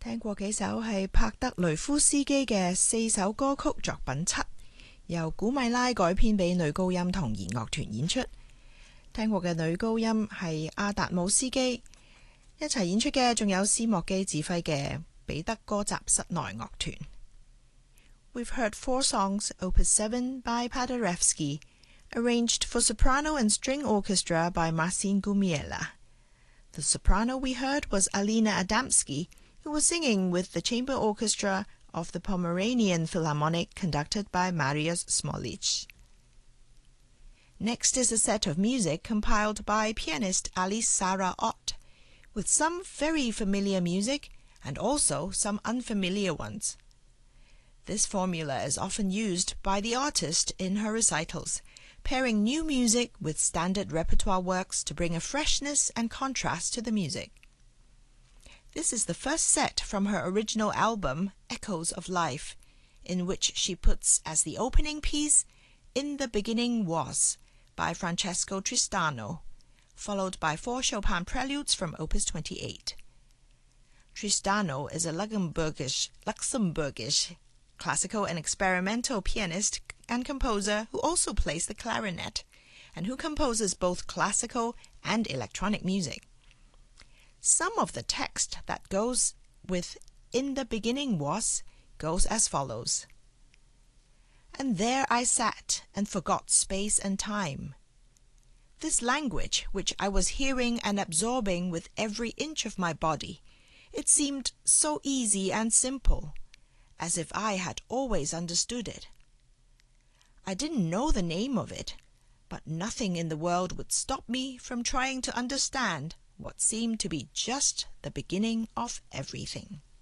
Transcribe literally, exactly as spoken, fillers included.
聽過幾首係帕德雷夫斯基嘅四首歌曲作品七，由古米拉改編俾女高音同弦樂團演出。聽過嘅女高音係阿達姆斯基，一齊演出嘅仲有斯莫基指揮嘅彼得歌集室內樂團。We've heard four songs, Opus seven by Paderewski, arranged for soprano and string orchestra by Marcin Gumiela. The soprano we heard was Alina Adamski, who was singing with the chamber orchestra of the Pomeranian Philharmonic conducted by Mariusz Smolich. Next is a set of music compiled by pianist Alice Sarah Ott, with some very familiar music and also some unfamiliar ones. This formula is often used by the artist in her recitals, pairing new music with standard repertoire works to bring a freshness and contrast to the music. This is the first set from her original album, Echoes of Life, in which she puts as the opening piece, In the Beginning Was, by Francesco Tristano, followed by four Chopin preludes from Opus twenty-eight. Tristano is a Luxembourgish, Luxembourgish classical and experimental pianist and composer who also plays the clarinet, and who composes both classical and electronic music. Some of the text that goes with In the Beginning Was goes as follows. And there I sat and forgot space and time. This language which I was hearing and absorbing with every inch of my body, it seemed so easy and simple, as if I had always understood it. I didn't know the name of it, but nothing in the world would stop me from trying to understand what seemed to be just the beginning of everything.